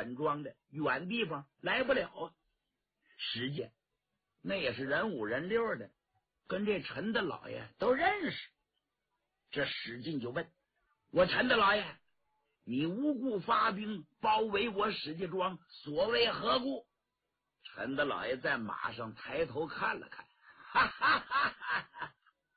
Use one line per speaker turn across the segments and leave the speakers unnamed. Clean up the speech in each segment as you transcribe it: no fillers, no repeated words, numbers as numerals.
远庄的远地方来不了啊。史进那也是人五人六的，跟这陈大老爷都认识。这史进就问我：陈大老爷，你无故发兵包围我史家庄，所谓何故？陈大老爷在马上抬头看了看，哈哈哈哈哈！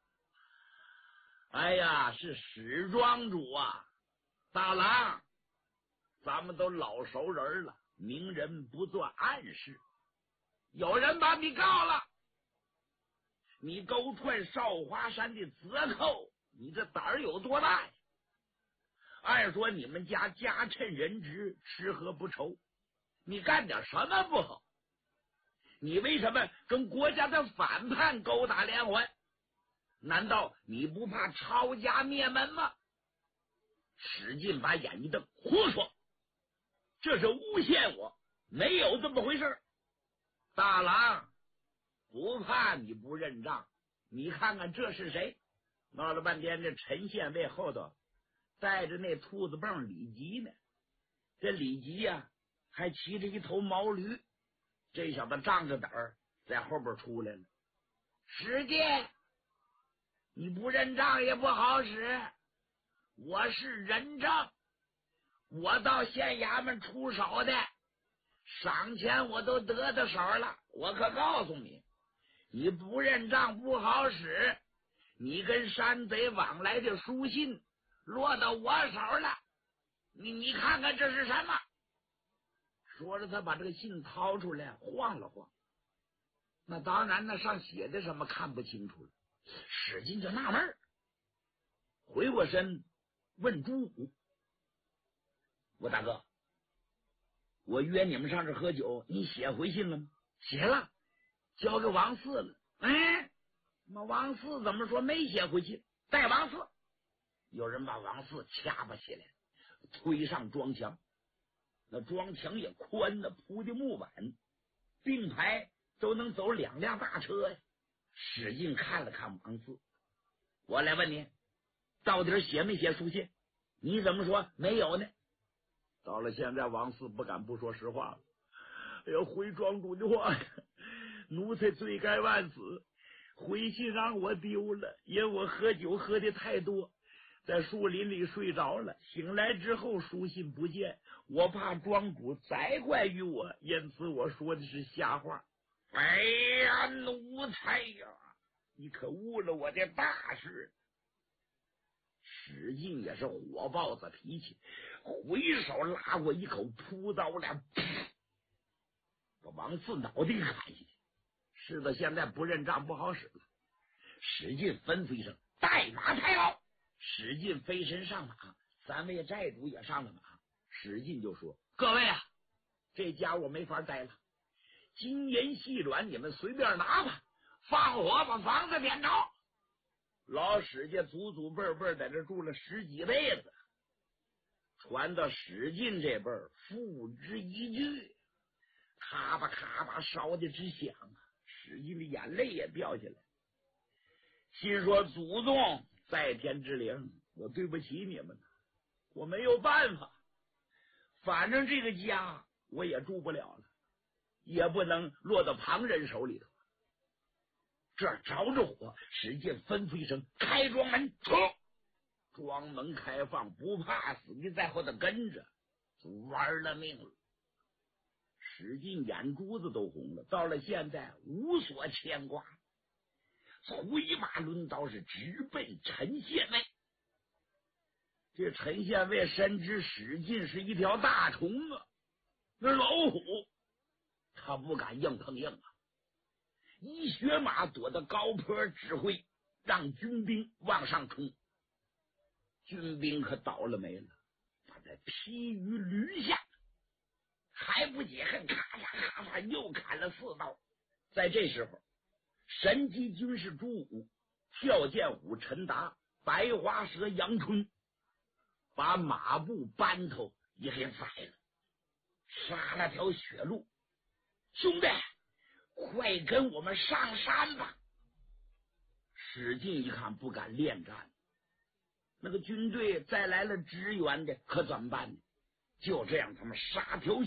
哎呀，是史庄主啊，大郎，咱们都老熟人了，明人不做暗事。有人把你告了，你勾串少华山的贼寇，你这胆儿有多大呀？按说你们家家趁人直，吃喝不愁，你干点什么不好？你为什么跟国家的反叛勾打连环？难道你不怕抄家灭门吗？史进把眼一瞪，胡说，这是诬陷我，没有这么回事。大郎，不怕你不认账，你看看这是谁？闹了半天，这陈县尉后头带着那兔子蹦李吉呢。这李吉呀，还骑着一头毛驴，这小子仗着胆儿在后边出来了。史进，你不认账也不好使，我是人证，我到县衙门出手的，赏钱我都得到手了。我可告诉你，你不认账不好使，你跟山贼往来的书信落到我手了，你看看这是什么？说着他把这个信掏出来晃了晃，那当然那上写的什么看不清楚了。史进就纳闷，回过身问朱武：我大哥，我约你们上这喝酒，你写回信了吗？写了，交给王四了。那王四怎么说没写回信？带王四。有人把王四掐巴起来，推上庄墙。那庄墙也宽的，铺的木板，并排都能走2辆大车呀。史进看了看王四，我来问你，到底写没写书信？你怎么说没有呢？到了现在，王四不敢不说实话了。哎呀，回庄主的话呀，奴才罪该万死，回信让我丢了，因为我喝酒喝的太多，在树林里睡着了，醒来之后书信不见，我怕庄主责怪于我，因此我说的是瞎话。哎呀，奴才呀，你可误了我的大事。史进也是火爆子脾气，回手拉过一口扑刀来，把王四脑袋给砍下去。是的，现在不认账不好使了。史进吩咐一声：带马抬好。史进飞身上马，3位寨主也上了马。史进就说：各位啊，这家我没法待了，金银细软你们随便拿吧，放火把房子点着。老史家祖祖辈辈在这住了10几辈子，传到史进这辈儿，付之一炬，咔吧咔吧烧的直响啊！史进的眼泪也掉下来，心说祖宗在天之灵，我对不起你们了，我没有办法，反正这个家我也住不了了，也不能落到旁人手里头。这儿着着火，史进吩咐一声：开庄门，出！庄门开放，不怕死的在后头跟着，玩了命了。史进眼珠子都红了，到了现在无所牵挂，回马抡刀是直奔陈县尉。这陈县尉深知史进是一条大虫啊，那老虎，他不敢硬碰硬啊，一血马躲到高坡指挥，让军兵往上冲。军兵可倒了霉了，把他劈于驴下，还不解恨，咔嚓咔嚓又砍了4刀。在这时候，神机军师朱武、跳涧虎陈达、白花蛇杨春把马步班头也给宰了，杀了条血路。兄弟，快跟我们上山吧！史进一看不敢恋战，那个军队再来了支援的可怎么办呢？就这样他们杀条